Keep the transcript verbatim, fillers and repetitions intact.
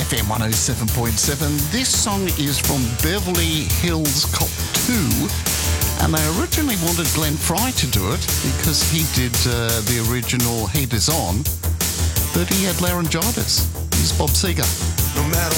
F M one oh seven point seven. This song is from Beverly Hills Cop two, and they originally wanted Glenn Fry to do it because he did uh, the original Heat Is On, but he had laryngitis. Here's Bob Seger. No matter